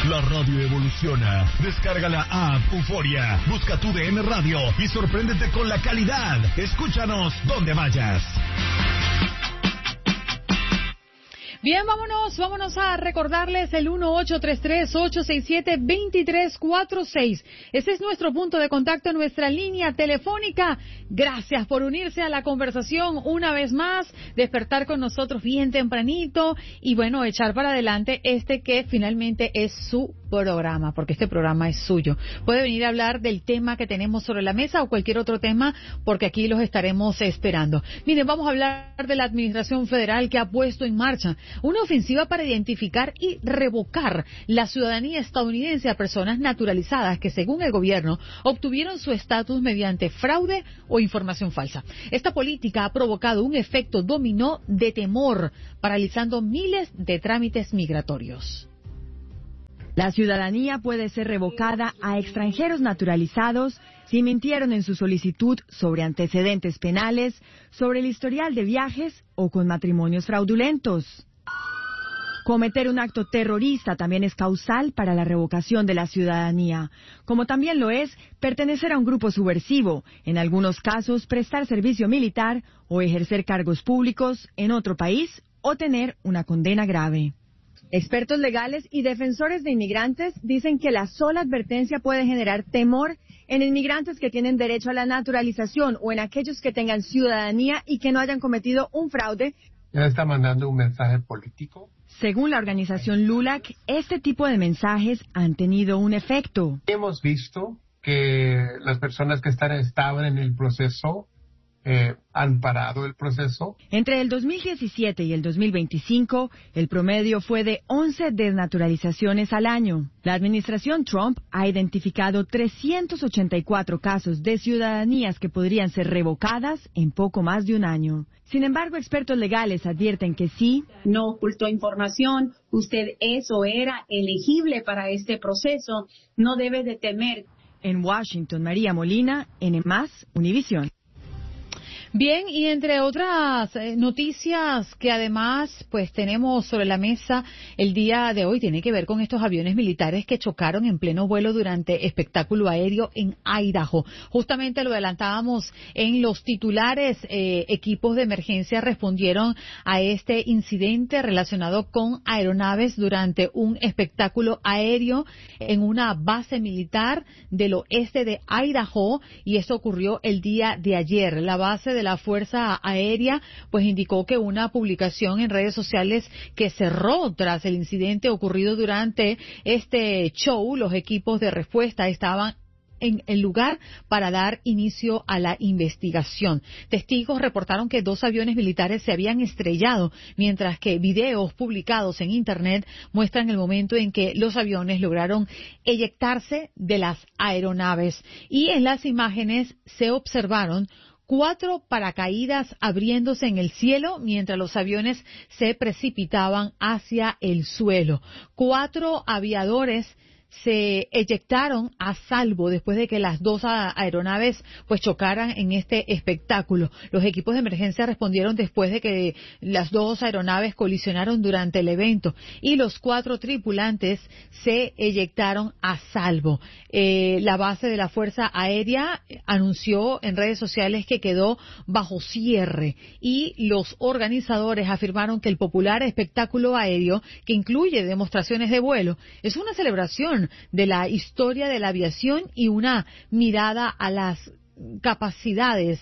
La radio evoluciona. Descarga la app Euforia. Busca tu DN Radio y sorpréndete con la calidad. Escúchanos donde vayas. Bien, vámonos a recordarles el 1833-867-2346. Ese es nuestro punto de contacto, nuestra línea telefónica. Gracias por unirse a la conversación una vez más, despertar con nosotros bien tempranito y bueno, echar para adelante este que finalmente es su programa, porque este programa es suyo. Puede venir a hablar del tema que tenemos sobre la mesa o cualquier otro tema, porque aquí los estaremos esperando. Miren, vamos a hablar de la Administración Federal que ha puesto en marcha una ofensiva para identificar y revocar la ciudadanía estadounidense a personas naturalizadas que, según el gobierno, obtuvieron su estatus mediante fraude o información falsa. Esta política ha provocado un efecto dominó de temor, paralizando miles de trámites migratorios. La ciudadanía puede ser revocada a extranjeros naturalizados si mintieron en su solicitud sobre antecedentes penales, sobre el historial de viajes o con matrimonios fraudulentos. Cometer un acto terrorista también es causal para la revocación de la ciudadanía, como también lo es pertenecer a un grupo subversivo, en algunos casos prestar servicio militar o ejercer cargos públicos en otro país o tener una condena grave. Expertos legales y defensores de inmigrantes dicen que la sola advertencia puede generar temor en inmigrantes que tienen derecho a la naturalización o en aquellos que tengan ciudadanía y que no hayan cometido un fraude. Ya está mandando un mensaje político. Según la organización LULAC, este tipo de mensajes han tenido un efecto. Hemos visto que las personas que estaban en el proceso han parado el proceso. Entre el 2017 y el 2025, el promedio fue de 11 desnaturalizaciones al año. La administración Trump ha identificado 384 casos de ciudadanías que podrían ser revocadas en poco más de un año. Sin embargo, expertos legales advierten que sí. No ocultó información, usted es o era elegible para este proceso, no debe de temer. En Washington, María Molina, N+, Univisión. Bien, y entre otras noticias que además pues tenemos sobre la mesa el día de hoy, tiene que ver con estos aviones militares que chocaron en pleno vuelo durante espectáculo aéreo en Idaho. Justamente lo adelantábamos en los titulares, equipos de emergencia respondieron a este incidente relacionado con aeronaves durante un espectáculo aéreo en una base militar del oeste de Idaho, y esto ocurrió el día de ayer. La base de la Fuerza Aérea pues indicó que una publicación en redes sociales que cerró tras el incidente ocurrido durante este show. Los equipos de respuesta estaban en el lugar para dar inicio a la investigación. Testigos reportaron que 2 aviones militares se habían estrellado, mientras que videos publicados en Internet muestran el momento en que los aviones lograron eyectarse de las aeronaves. Y en las imágenes se observaron 4 paracaídas abriéndose en el cielo mientras los aviones se precipitaban hacia el suelo. 4 aviadores se eyectaron a salvo después de que las 2 aeronaves pues chocaran en este espectáculo. Los equipos de emergencia respondieron después de que las 2 aeronaves colisionaron durante el evento y los 4 tripulantes se eyectaron a salvo. La base de la Fuerza Aérea anunció en redes sociales que quedó bajo cierre, y los organizadores afirmaron que el popular espectáculo aéreo, que incluye demostraciones de vuelo, es una celebración de la historia de la aviación y una mirada a las capacidades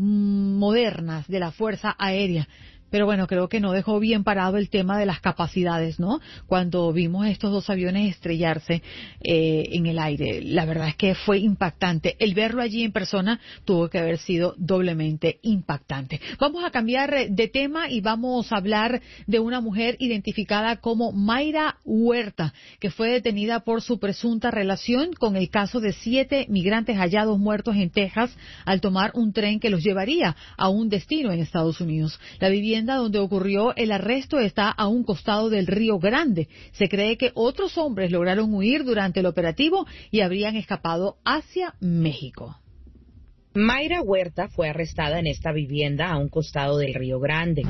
modernas de la Fuerza Aérea. Pero bueno, creo que no dejó bien parado el tema de las capacidades, ¿no? Cuando vimos estos 2 aviones estrellarse en el aire, la verdad es que fue impactante. El verlo allí en persona tuvo que haber sido doblemente impactante. Vamos a cambiar de tema y vamos a hablar de una mujer identificada como Mayra Huerta, que fue detenida por su presunta relación con el caso de 7 migrantes hallados muertos en Texas al tomar un tren que los llevaría a un destino en Estados Unidos. La vivienda donde ocurrió el arresto está a un costado del Río Grande. Se cree que otros hombres lograron huir durante el operativo y habrían escapado hacia México. Mayra Huerta fue arrestada en esta vivienda a un costado del Río Grande.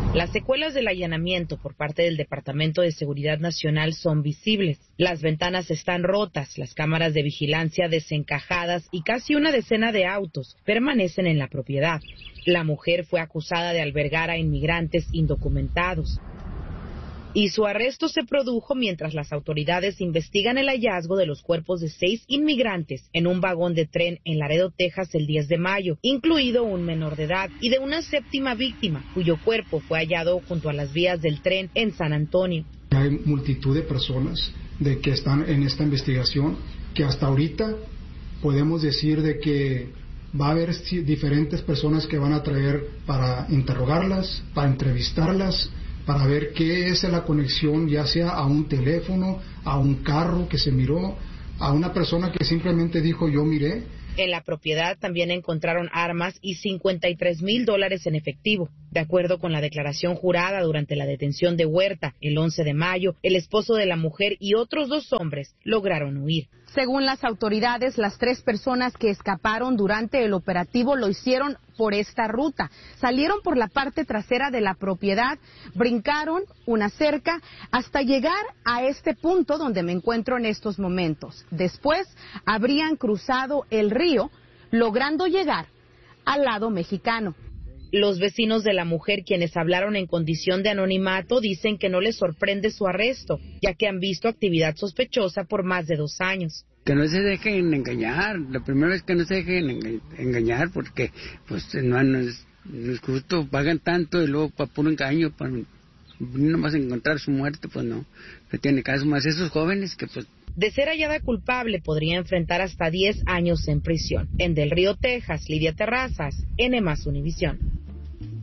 Las secuelas del allanamiento por parte del Departamento de Seguridad Nacional son visibles. Las ventanas están rotas, las cámaras de vigilancia desencajadas y casi una decena de autos permanecen en la propiedad. La mujer fue acusada de albergar a inmigrantes indocumentados. Y su arresto se produjo mientras las autoridades investigan el hallazgo de los cuerpos de 6 inmigrantes en un vagón de tren en Laredo, Texas, el 10 de mayo, incluido un menor de edad, y de una 7ª víctima, cuyo cuerpo fue hallado junto a las vías del tren en San Antonio. Hay multitud de personas que están en esta investigación, que hasta ahorita podemos decir de que va a haber diferentes personas que van a traer para interrogarlas, para entrevistarlas, para ver qué es la conexión, ya sea a un teléfono, a un carro que se miró, a una persona que simplemente dijo yo miré. En la propiedad también encontraron armas y $53,000 en efectivo. De acuerdo con la declaración jurada durante la detención de Huerta el 11 de mayo, el esposo de la mujer y otros 2 hombres lograron huir. Según las autoridades, las 3 personas que escaparon durante el operativo lo hicieron por esta ruta. Salieron por la parte trasera de la propiedad, brincaron una cerca hasta llegar a este punto donde me encuentro en estos momentos. Después habrían cruzado el río, logrando llegar al lado mexicano. Los vecinos de la mujer, quienes hablaron en condición de anonimato, dicen que no les sorprende su arresto, ya que han visto actividad sospechosa por más de 2 años. Que no se dejen engañar, la primera vez que no se dejen engañar, porque pues no es justo, pagan tanto y luego para puro engaño, para nomás encontrar su muerte, pues no tiene caso, más esos jóvenes que pues... De ser hallada culpable, podría enfrentar hasta 10 años en prisión. En Del Río, Texas, Lidia Terrazas, N+ Univisión.